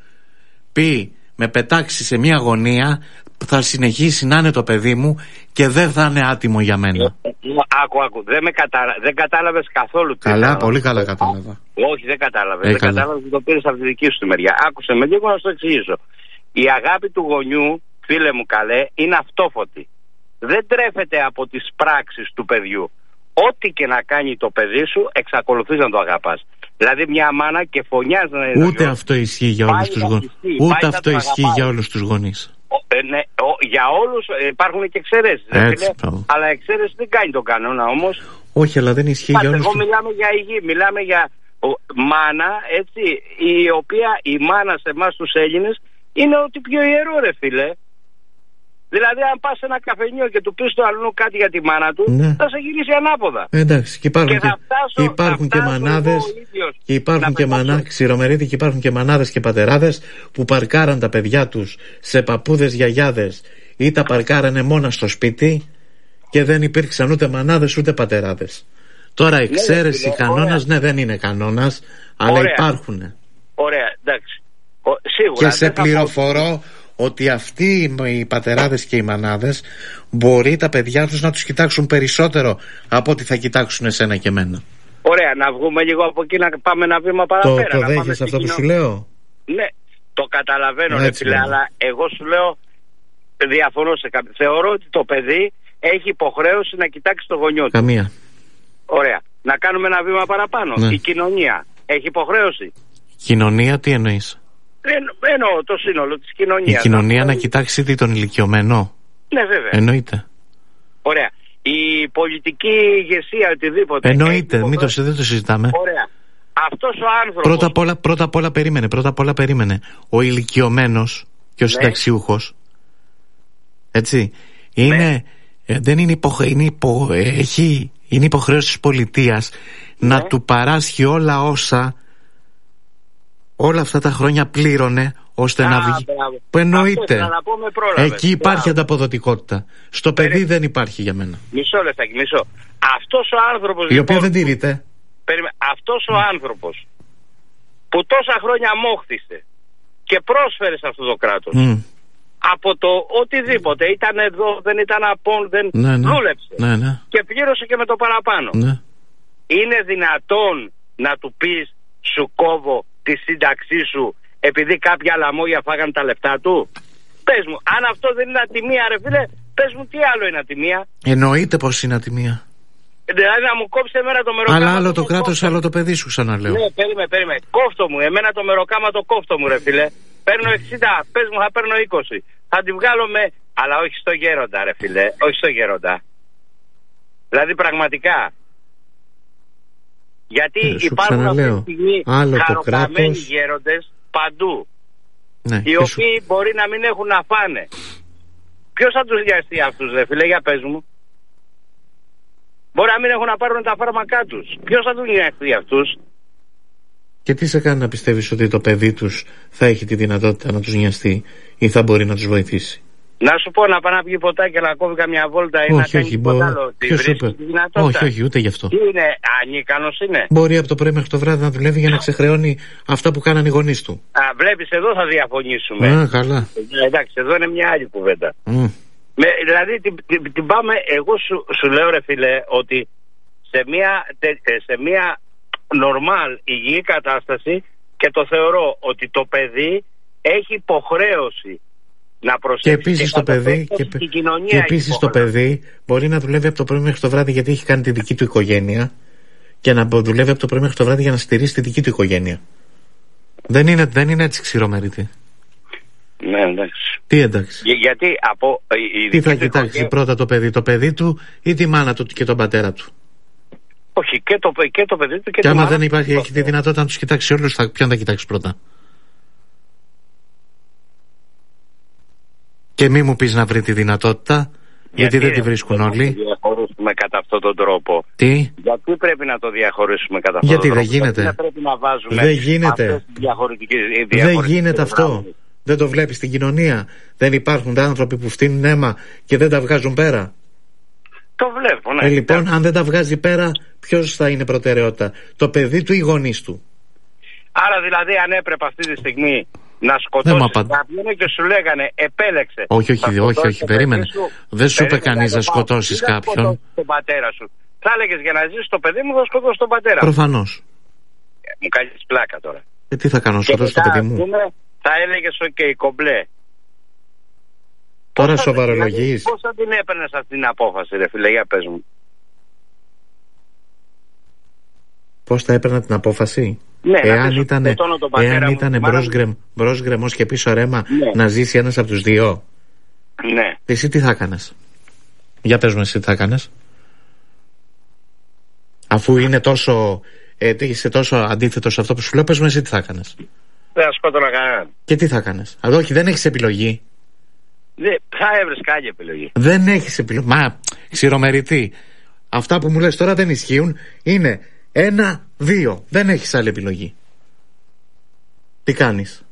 πει με πετάξει σε μια γωνία, θα συνεχίσει να είναι το παιδί μου και δεν θα είναι άτιμο για μένα. Άκου, άκου, δεν, με κατάλα... δεν κατάλαβες καθόλου. Καλά, πολύ καλά κατάλαβα. Όχι, δεν κατάλαβες. Δεν κατάλαβες, το πήρες από τη δική σου τη μεριά. Άκουσε με λίγο να σου το εξηγήσω. Η αγάπη του γονιού, φίλε μου καλέ, είναι αυτόφωτη. Δεν τρέφεται από τις πράξεις του παιδιού. Ό,τι και να κάνει το παιδί σου, εξακολουθείς να το αγαπάς. Δηλαδή μια μάνα και φωνιάζει να είναι. Ούτε αυτό ισχύει για όλους τους γονείς. Ούτε αυτό ισχύει για όλους τους γονείς. Ε, ναι, ο, για όλους ε, υπάρχουν και εξαιρέσεις. Αλλά εξαίρεση δεν κάνει τον κανόνα όμως. Όχι, αλλά δεν ισχύει Πάτε, για όλους. Εγώ τους... μιλάμε για υγεία, μιλάμε για ο, μάνα, έτσι, η οποία η μάνα σε εμάς τους Έλληνες είναι ότι πιο ιερό ρε φίλε. Δηλαδή, αν πας σε ένα καφενείο και του πεις στο αλλού κάτι για τη μάνα του, ναι, θα σε γυρίσει ανάποδα. Εντάξει, και υπάρχουν και, και, φτάσω, και, υπάρχουν και μανάδες, και υπάρχουν και μανάδες, ξηρομερίδη, και υπάρχουν και μανάδες και πατεράδες που παρκάραν τα παιδιά τους σε παππούδες, γιαγιάδες ή τα παρκάρανε μόνα στο σπίτι και δεν υπήρξαν ούτε μανάδες ούτε πατεράδες. Τώρα εξαίρεση ναι, κανόνας, ναι, δεν είναι κανόνας, αλλά ωραία, υπάρχουν. Ωραία, εντάξει. Ο, σίγουρα, και σε πληροφορώ πω... ότι αυτοί οι πατεράδες και οι μανάδες μπορεί τα παιδιά τους να τους κοιτάξουν περισσότερο από ότι θα κοιτάξουν εσένα και εμένα. Ωραία, να βγούμε λίγο από εκεί, να πάμε ένα βήμα παραπέρα. Το, το δέχεσαι αυτό που κοινό... σου λέω? Ναι, το καταλαβαίνω ρε φίλε, αλλά εγώ σου λέω, διαφωνώ σε κάποιο. Θεωρώ ότι το παιδί έχει υποχρέωση να κοιτάξει το γονιό του. Καμία. Ωραία, να κάνουμε ένα βήμα παραπάνω. Ναι. Η κοινωνία έχει υποχρέωση. Κοινωνία, τι εννοείς? Εννοώ το σύνολο της κοινωνίας. Η κοινωνία να, να κοιτάξει τι, τον ηλικιωμένο? Ναι, βέβαια. Εννοείται. Ωραία. Η πολιτική ηγεσία, οτιδήποτε. Εννοείται, μην το, δεν το συζητάμε. Ωραία. Αυτός ο άνθρωπος. Πρώτα απ' όλα, πρώτα απ' όλα περίμενε, πρώτα απ' όλα περίμενε. Ο ηλικιωμένος και ο ναι, συνταξιούχος, έτσι, είναι, ναι, ε, δεν είναι, υποχρε... είναι, υπο... έχει... είναι υποχρέωση της πολιτείας ναι, να του παράσχει όλα όσα όλα αυτά τα χρόνια πλήρωνε ώστε Α, να βγει. Μπράβο. Που εννοείται. Εκεί υπάρχει μπράβο, ανταποδοτικότητα. Στο παιδί Περί... δεν υπάρχει για μένα. Μισό λεπτάκι, μισό. Αυτός ο άνθρωπος. Η οποία δεν τηρείται. Περιμέ... Αυτός ο mm. άνθρωπος που τόσα χρόνια μόχθησε και πρόσφερε σε αυτό το κράτος. Mm. Από το οτιδήποτε, ήταν εδώ, δεν ήταν απόν, δεν ναι, ναι. δούλεψε. Ναι, ναι. Και πλήρωσε και με το παραπάνω. Ναι. Είναι δυνατόν να του πεις σου κόβω τη σύνταξή σου επειδή κάποια λαμόγια φάγανε τα λεφτά του? Πες μου, αν αυτό δεν είναι ατιμία ρε φίλε, πες μου τι άλλο είναι ατιμία? Εννοείται πως είναι ατιμία. Δηλαδή να μου κόψει εμένα το μεροκάμα. Αλλά άλλο το κράτος, άλλο το παιδί σου, ξαναλέω. Ναι, περίμενε, περίμενε. Κόφτο μου, εμένα το μεροκάμα το κόφτο μου ρε φίλε. Παίρνω εξήντα, πες μου θα παίρνω είκοσι. Θα τη βγάλω με, αλλά όχι στο γέροντα ρε φίλε, όχι στο γέροντα. Δηλαδή πραγματικά. Γιατί ε, υπάρχουν αυτή τη στιγμή χαροκαμένοι γέροντες παντού, ναι, οι οποίοι σου... μπορεί να μην έχουν να φάνε. Ποιος θα τους νοιαστεί αυτούς ρε φίλε, για πες μου? Μπορεί να μην έχουν να πάρουν τα φάρμακά τους. Ποιος θα τους νοιαστεί αυτούς? Και τι σε κάνει να πιστεύεις ότι το παιδί τους θα έχει τη δυνατότητα να τους νοιαστεί ή θα μπορεί να τους βοηθήσει? Να σου πω, να πάει να πιει ποτά και να κόβει καμιά βόλτα ή όχι, να κάνει τίποτα άλλο. Τι βρίσκει τη δυνατότητα? Όχι, όχι, ούτε γι' αυτό. Τι είναι, ανίκανος είναι? Μπορεί από το πρωί μέχρι το βράδυ να δουλεύει για να ξεχρεώνει αυτά που κάνανε οι γονείς του. Α, βλέπεις, εδώ θα διαφωνήσουμε. Α, καλά. Ε, εντάξει, εδώ είναι μια άλλη κουβέντα. Mm. Με, δηλαδή την, την, την πάμε, εγώ σου, σου λέω ρε φίλε ότι σε μια, σε μια νορμάλ υγιή κατάσταση, και το θεωρώ ότι το παιδί έχει υποχρέωση να προσέξει. Και επίσης το παιδί, και, και επίσης το παιδί μπορεί να δουλεύει από το πρωί μέχρι το βράδυ γιατί έχει κάνει τη δική του οικογένεια, και να δουλεύει από το πρωί μέχρι το βράδυ για να στηρίσει τη δική του οικογένεια. Δεν είναι, δεν είναι έτσι ξηρομεριτή. Ναι, εντάξει. Τι εντάξει? Για, γιατί από, η, η τι θα κοιτάξει οικογένεια... πρώτα το παιδί, το παιδί του ή τη μάνα του και τον πατέρα του? Όχι, και το, και το παιδί του και, και τη άμα μάνα δεν υπάρχει, του. Έχει τη δυνατότητα να τους κοιτάξει όλους, θα, ποιον θα κοιτάξει πρώτα? Και μη μου πεις να βρει τη δυνατότητα Γιατί δεν τη βρίσκουν όλοι. Να το διαχωρίσουμε κατά αυτόν τον τρόπο. Τι? Γιατί πρέπει να το διαχωρίσουμε κατά αυτόν Γιατί τον τρόπο. δεν γίνεται. Γιατί πρέπει να βάζουμε δεν γίνεται. Δεν γίνεται αυτό. Δεν το βλέπεις στην κοινωνία. Δεν υπάρχουν άνθρωποι που φτύνουν αίμα και δεν τα βγάζουν πέρα. Το βλέπω, ναι. Ε, λοιπόν, αν δεν τα βγάζει πέρα, ποιος θα είναι προτεραιότητα, το παιδί του ή οι γονείς του? Άρα δηλαδή αν έπρεπε αυτή τη στιγμή να σκοτώσει κάποιον και σου λέγανε επέλεξε. Όχι, όχι, όχι, όχι, περίμενε. Δεν σου είπε κανείς να σκοτώσεις κάποιον. Τον πατέρα σου. Θα έλεγες για να ζήσεις το παιδί μου θα σκοτώσεις τον πατέρα. Προφανώς. Ε, μου κάνεις πλάκα τώρα. Ε, τι θα κάνω, σκοτώσεις το παιδί μου? Πούμε, θα έλεγες ok, κομπλέ. Τώρα σοβαρολογείς. Πώς θα την έπαιρνες αυτή την απόφαση, ρε φίλε, για πες μου. Πώς θα έπαιρνα την απόφαση? Ναι, εάν ήταν, εάν ήταν μπρος, γκρεμ, μπρος γκρεμός και πίσω ρέμα, ναι, να ζήσει ένας από τους δύο. Ναι. Εσύ τι θα έκανες? Για πες μου εσύ τι θα έκανες. Αφού είναι τόσο, ε, είσαι τόσο αντίθετος σε αυτό που σου λέω, πες μου εσύ τι θα έκανες. Δεν θα σκότωνα κανέναν. Και τι θα έκανες? Αλλά όχι, δεν έχεις επιλογή. Δεν, θα έβρες κάποια επιλογή. Δεν έχεις επιλογή. Μα, ξηρομερητή. Αυτά που μου λες τώρα δεν ισχύουν. Είναι ένα, δύο. Δεν έχεις άλλη επιλογή. Τι κάνεις?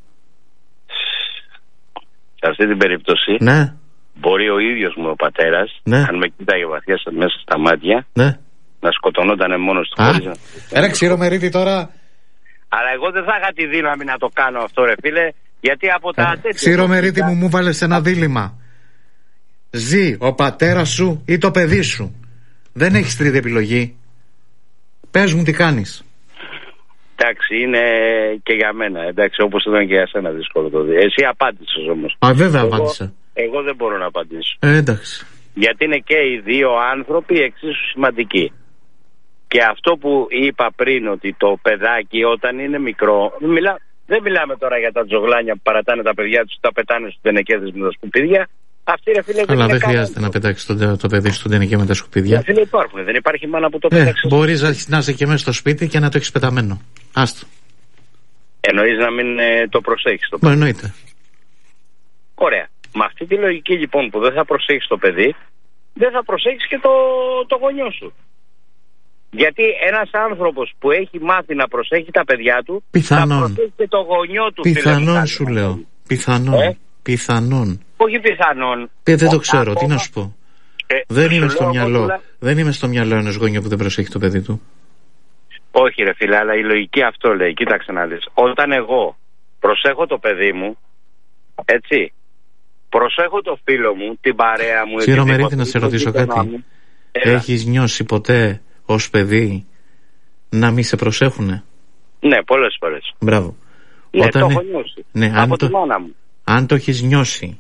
Σε αυτή την περίπτωση, ναι, μπορεί ο ίδιος μου ο πατέρας, ναι, αν με κοίταγε βαθιά μέσα στα μάτια, ναι, να σκοτωνόταν μόνος του. Χωρίς να... Ένα ξηρομερίδι τώρα. Αλλά εγώ δεν θα είχα τη δύναμη να το κάνω αυτό, ρε φίλε, γιατί από τα τέτοια... Ξηρομερίδι μου, μου βάλες ένα δίλημμα. Ζει ο πατέρας σου ή το παιδί σου. Δεν έχεις τρίτη επιλογή. Πες μου τι κάνεις. Εντάξει, είναι και για μένα. Εντάξει, όπως ήταν και για σένα δύσκολο το δει. Εσύ απάντησες όμως. Α, βέβαια εγώ, απάντησα. Εγώ δεν μπορώ να απαντήσω. Ε, εντάξει. Γιατί είναι και οι δύο άνθρωποι εξίσου σημαντικοί. Και αυτό που είπα πριν, ότι το παιδάκι όταν είναι μικρό, μιλά, δεν μιλάμε τώρα για τα τζογλάνια που παρατάνε τα παιδιά τους, τα πετάνε στους τενεκέδες με τα σκουπίδια. Αυτή, ρε φίλε, αλλά δεν, δεν χρειάζεται να πετάξει το, το παιδί στον τενεκέ με τα σκουπίδια. Ρε φίλε, υπάρχουν. Δεν υπάρχει μάνα που το ε, πετάξει. Μπορείς να είσαι και μέσα στο σπίτι και να το έχεις πεταμένο. Άστο. Εννοείς να μην ε, το προσέχεις το παιδί? Μα εννοείται. Ωραία. Με αυτή τη λογική λοιπόν που δεν θα προσέχεις το παιδί, δεν θα προσέχεις και το, το γονιό σου. Γιατί ένας άνθρωπος που έχει μάθει να προσέχει τα παιδιά του, πιθανόν, θα προσέχει και το γονιό του. Πιθανόν σου λέω. Πιθανόν. Ε? Πιθανόν. Όχι πιθανόν. Ε, δεν το ξέρω. Ακόμα... Τι να σου πω. Ε, δεν, είμαι στο μυαλό, όλα... δεν είμαι στο μυαλό ενός γονιού που δεν προσέχει το παιδί του. Όχι ρε φίλε, αλλά η λογική αυτό λέει. Κοίταξε να δεις. Όταν εγώ προσέχω το παιδί μου, έτσι, προσέχω το φίλο μου, την παρέα μου. Ξηρομερίδη, να σε ρωτήσω κάτι. Μου, έχεις νιώσει ποτέ ως παιδί να μη σε προσέχουνε? Ναι, πολλές φορές. Μπράβο. Ναι, Όταν... το έχω νιώσει. Ναι, από το... τη μάνα μου. Αν το έχεις νιώσει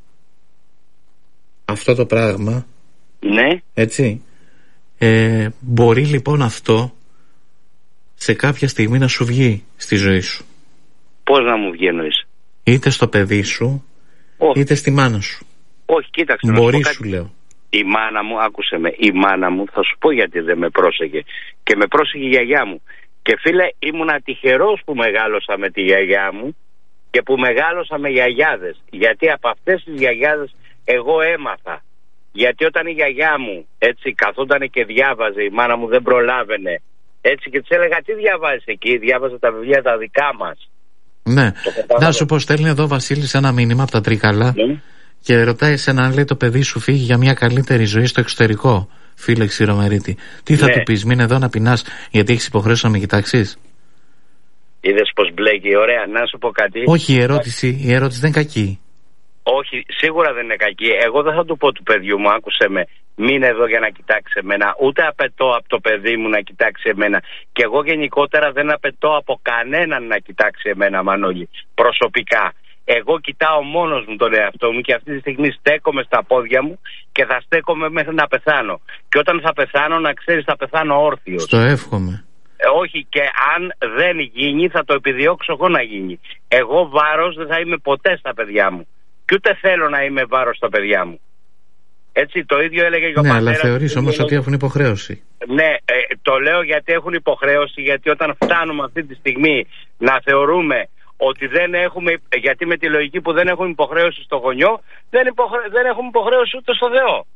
αυτό το πράγμα, ναι, έτσι, ε, μπορεί λοιπόν αυτό σε κάποια στιγμή να σου βγει στη ζωή σου. Πώς να μου βγει εννοείς? Είτε στο παιδί σου, όχι, είτε στη μάνα σου. Όχι, κοίταξε. Μπορεί σου λέω. Η μάνα μου, άκουσε με, η μάνα μου, θα σου πω γιατί δεν με πρόσεχε. Και με πρόσεχε η γιαγιά μου. Και φίλε, ήμουνα τυχερός που μεγάλωσα με τη γιαγιά μου και που μεγάλωσα με γιαγιάδες. Γιατί από αυτές τις γιαγιάδες εγώ έμαθα. Γιατί όταν η γιαγιά μου έτσι καθόταν και διάβαζε, η μάνα μου δεν προλάβαινε. Έτσι και της έλεγα, τι διαβάζεις εκεί? Διάβαζε τα βιβλία τα δικά μας. Ναι. Να σου πω, στέλνει εδώ ο Βασίλης ένα μήνυμα από τα Τρίκαλα. Ναι. Και ρωτάει εσένα αν λέει το παιδί σου φύγει για μια καλύτερη ζωή στο εξωτερικό, φίλε Ξηρομερίτη. Τι θα ναι. του πεις, μείνε εδώ να πεινάς γιατί έχεις υποχρέωση να με κοιτάξεις? Είδες πως μπλέκει, ωραία, να σου πω κάτι. Όχι, η ερώτηση, η ερώτηση δεν είναι κακή. Όχι, σίγουρα δεν είναι κακή. Εγώ δεν θα του πω του παιδιού μου, άκουσε με, μείνε εδώ για να κοιτάξει εμένα. Ούτε απαιτώ από το παιδί μου να κοιτάξει εμένα. Και εγώ γενικότερα δεν απαιτώ από κανέναν να κοιτάξει εμένα, Μανώλη, προσωπικά. Εγώ κοιτάω μόνος μου τον εαυτό μου και αυτή τη στιγμή στέκομαι στα πόδια μου και θα στέκομαι μέχρι να πεθάνω. Και όταν θα πεθάνω, να ξέρεις, θα πεθάνω όρθιος. Στο εύχομαι. Ε, όχι, και αν δεν γίνει θα το επιδιώξω εγώ να γίνει. Εγώ βάρος δεν θα είμαι ποτέ στα παιδιά μου. Και ούτε θέλω να είμαι βάρος στα παιδιά μου. Έτσι, το ίδιο έλεγε και ο ναι, πατέρας. Ναι, αλλά θεωρείς όμως ότι έχουν υποχρέωση. Ναι, ε, το λέω γιατί έχουν υποχρέωση, γιατί όταν φτάνουμε αυτή τη στιγμή να θεωρούμε ότι δεν έχουμε, γιατί με τη λογική που δεν έχουμε υποχρέωση στο γονιό, δεν, υποχρέ, δεν έχουμε υποχρέωση ούτε στο Θεό.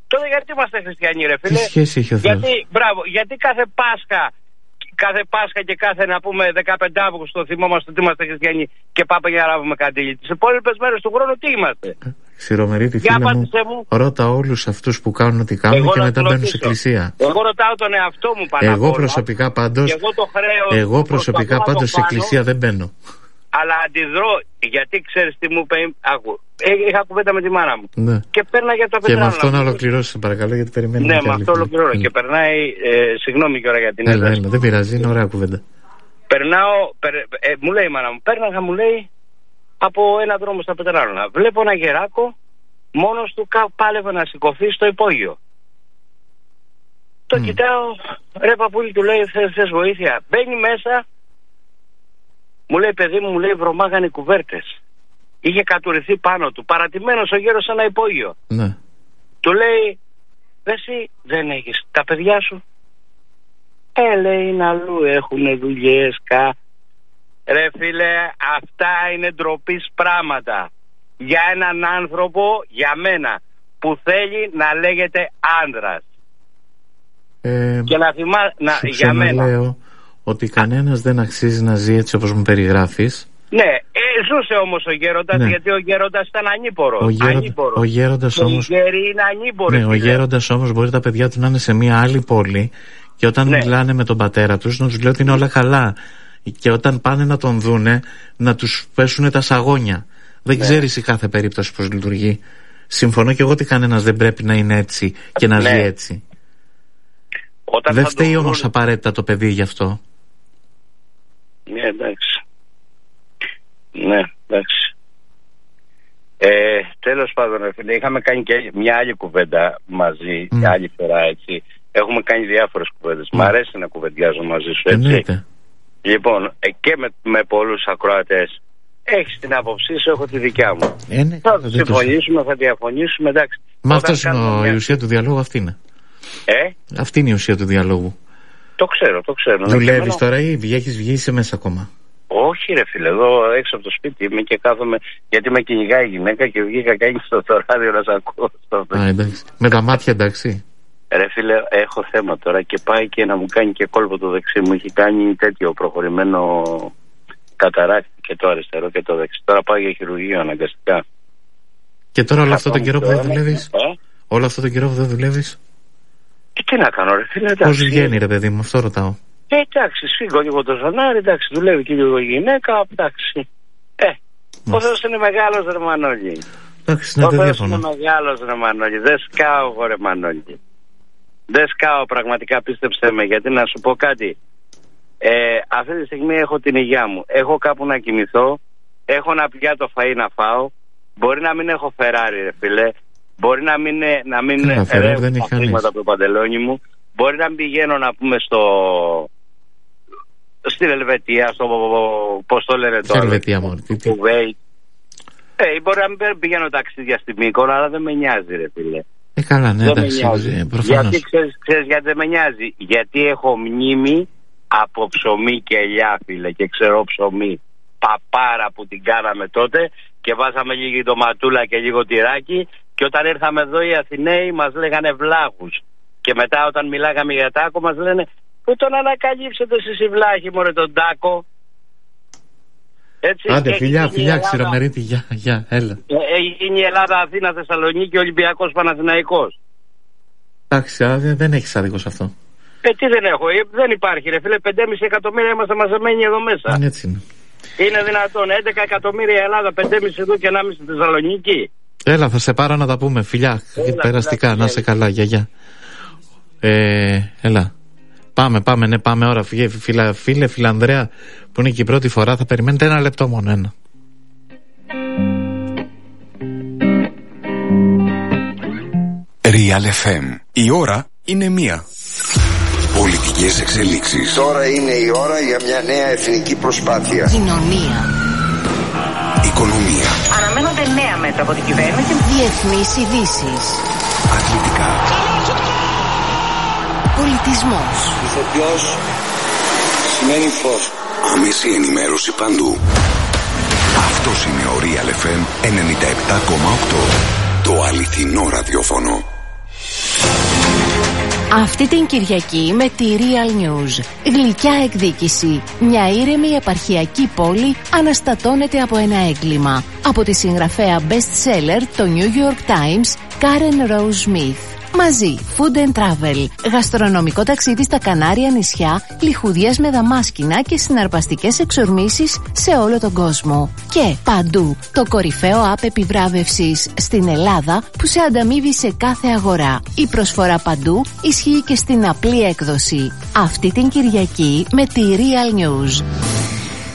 Τότε γιατί είμαστε χριστιανοί, ρε φίλε? Τι σχέση έχει ο Θεός? Γιατί, μπράβο, γιατί κάθε Πάσχα, κάθε Πάσχα και κάθε, να πούμε, δεκαπέντε Αύγουστο θυμόμαστε ότι είμαστε χριστιανοί και πάμε για να λάβουμε καντήλι. Τις υπόλοιπες μέρες του χρόνου τι είμαστε? Ξηρομερίτη, φίλε μου, μου, ρώτα όλους αυτούς που κάνουν ό,τι κάνουν εγώ και μετά μπαίνουν σε εκκλησία. Εγώ ρωτάω τον εαυτό μου πάνω. Εγώ προσωπικά πάντως, εγώ, το χρέος, εγώ προσωπικά πάντως σε εκκλησία δεν μπαίνω. Αλλά αντιδρώ, γιατί ξέρεις τι μου είπε, άκου, είχα κουβέντα με τη μάνα μου. Ναι. Και πέρναγε από τα πετράλα. Και με αυτό να ολοκληρώσει, παρακαλώ, γιατί περιμένουμε. Ναι, με αυτό ολοκληρώνω. Ναι. Και περνάει, ε, συγγνώμη και ώρα για την έλα, έλα, δεν πειράζει, είναι ωραία κουβέντα. Περνάω, περ, ε, μου λέει η μάνα μου, πέρναγα, μου λέει, από ένα δρόμο στα πετράλα. Βλέπω ένα γεράκο, μόνος του πάλευε να σηκωθεί στο υπόγειο. Το mm. κοιτάω, ρε παππούλη, του λέει, θες βοήθεια? Μπαίνει μέσα. Μου λέει, παιδί μου, μου λέει, βρωμάγανε κουβέρτες. Είχε κατουρηθεί πάνω του, παρατημένος ο γέρος σε ένα υπόγειο. Ναι. Του λέει, εσύ δεν έχεις τα παιδιά σου? Ε, λέει, είναι αλλού, έχουνε δουλειές, κα. Ρε φίλε, αυτά είναι ντροπής πράγματα. Για έναν άνθρωπο, για μένα, που θέλει να λέγεται άντρας. Ε, και να θυμά... Να, για μένα. Λέω ότι κανένας δεν αξίζει να ζει έτσι όπως μου περιγράφεις. Ναι, ε, ζούσε όμως ο γέροντας, ναι. γιατί ο γέροντας ήταν ανήπορος. Ο, γέρο... ο γέροντας όμως... είναι ανήποροι, ναι, ο γέροντας όμως μπορεί τα παιδιά του να είναι σε μια άλλη πόλη και όταν ναι. μιλάνε με τον πατέρα τους να τους λέει ότι είναι όλα καλά. Και όταν πάνε να τον δούνε να τους πέσουν τα σαγόνια. Δεν ναι. ξέρεις η κάθε περίπτωση πώς λειτουργεί. Συμφωνώ και εγώ ότι κανένας δεν πρέπει να είναι έτσι και να ναι. ζει έτσι. Όταν δεν φταίει τον... όμως απαραίτητα το παιδί γι' αυτό. Ναι, εντάξει. Ναι, εντάξει. Ε, τέλος πάντων, είχαμε κάνει και μια άλλη κουβέντα μαζί, mm. μια άλλη φορά, έτσι. Έχουμε κάνει διάφορες κουβέντες. Mm. Μ' αρέσει να κουβεντιάζω μαζί σου, έτσι. Εννοείται. Λοιπόν, και με, με πολλούς ακροατές. Έχεις την άποψή σου, έχω τη δικιά μου. Ε, ναι, θα συμφωνήσουμε, θα διαφωνήσουμε, εντάξει. Μα αυτό είναι μια... η ουσία του διαλόγου, αυτή είναι. Ε? Αυτή είναι η ουσία του διαλόγου. Το ξέρω, το ξέρω. Δουλεύεις ναι, τώρα ή έχεις βγει, είσαι μέσα ακόμα? Όχι ρε φίλε, εδώ έξω από το σπίτι είμαι και κάθομαι, γιατί με κυνηγάει η γυναίκα και βγήκα κάνει στο το ράδιο να σ' ακούω. Α, εντάξει. Με τα μάτια, εντάξει. Ρε φίλε, έχω θέμα τώρα και πάει και να μου κάνει και κόλπο το δεξί μου. Έχει κάνει τέτοιο προχωρημένο καταράκτη και το αριστερό και το δεξί. Τώρα πάω για χειρουργείο αναγκαστικά. Και τώρα όλο αυτό τον καιρό που δεν δουλεύεις? Ε? Όλο αυτό τον καιρό που δεν δουλεύεις? Και τι να κάνω ρε φίλε, εντάξει. Πώς βγαίνει ρε παιδί μου, αυτό ρωτάω. Ε, εντάξει, σφίγγω λίγο το ζωνάρι, εντάξει, δουλεύει και λίγο η γυναίκα, εντάξει. Ε, ο Θεός είναι μεγάλος ρε Μανώλη. Εντάξει, ναι, ο δεν Θεός διαφωνώ. είναι μεγάλος ρε Μανώλη, δεν σκάω εγώ ρε Μανώλη. Δεν σκάω πραγματικά, πίστεψέ με, γιατί να σου πω κάτι. Ε, αυτή τη στιγμή έχω την υγεία μου, έχω κάπου να κοιμηθώ, έχω ένα πιάτο φαΐ να φάω, μπορεί να μην έχω Φεράρι ρε φίλε, μπορεί να μην, να μην ρεύουν τα χρήματα από το παντελόνι μου, μπορεί να μην πηγαίνω να πούμε στο... στην Ελβετία, στο πώς το λένε τώρα, Ελβετία μόνο, στο Κουβέιτ. Ε, μπορεί να μην πηγαίνω ταξίδια στη Μύκονο, αλλά δεν με νοιάζει ρε φίλε. Ε, καλά, ναι, εντάξει, προφανώς. Γιατί ξέρεις, ξέρεις γιατί δεν με νοιάζει? Γιατί έχω μνήμη από ψωμί και ελιά φίλε, και ξέρω ψωμί παπάρα που την κάναμε τότε και βάζαμε λίγη ντοματούλα και λίγο τυράκι, και όταν ήρθαμε εδώ οι Αθηναίοι μας λέγανε βλάχους. Και μετά όταν μιλάγαμε για τάκο μας λένε πού τον ανακαλύψετε εσείς οι βλάχοι μωρέ τον τάκο. Έτσι, άντε φιλιά, φιλιά, Ξηρομερίτη, γεια, γεια, έλα. Είναι η Ελλάδα, Αθήνα, Θεσσαλονίκη, Ολυμπιακός, Παναθηναϊκός. Εντάξει, δεν έχεις άδικο σε αυτό. Ε, τι δεν έχω, ε, δεν υπάρχει ρε φίλε, πέντε και μισό εκατομμύρια είμαστε μαζεμένοι εδώ μέσα. Είναι έτσι είναι. Είναι δυνατόν, έντεκα εκατομμύρια Ελλάδα, πέντε και μισό εδώ και ενάμιση στη Θεσσαλονίκη. Έλα, θα σε πάρω να τα πούμε, φιλιά, έλα, περαστικά, έλα, να σε καλά, γεια, γεια. Ε, έλα. Πάμε, πάμε, ναι, πάμε ώρα. Φίλε, φίλε, φίλε, φίλε Ανδρέα, που είναι και η πρώτη φορά, θα περιμένετε ένα λεπτό μόνο, ένα. Real εφ εμ. Η ώρα είναι μία. Πολιτικές εξελίξεις. Τώρα είναι η ώρα για μια νέα εθνική προσπάθεια. Κοινωνία. Οικονομία. Αναμένονται νέα μέτρα από την κυβέρνηση. Διεθνείς ειδήσεις. Αθλητικά. Πολιτισμός. Ηθοποιός σημαίνει φως. Άμεση ενημέρωση παντού. Αυτός είναι ο Real εφ εμ ενενήντα επτά κόμμα οκτώ. Το αληθινό ραδιόφωνο. Αυτή την Κυριακή με τη Real News. Γλυκιά εκδίκηση. Μια ήρεμη επαρχιακή πόλη αναστατώνεται από ένα έγκλημα. Από τη συγγραφέα best seller το New York Times, Karen Rose Smith. Μαζί, Food and Travel, γαστρονομικό ταξίδι στα Κανάρια νησιά, λιχουδιές με δαμάσκηνα και συναρπαστικές εξορμήσεις σε όλο τον κόσμο. Και παντού, το κορυφαίο app επιβράβευσης στην Ελλάδα που σε ανταμείβει σε κάθε αγορά. Η προσφορά παντού ισχύει και στην απλή έκδοση. Αυτή την Κυριακή με τη Real News.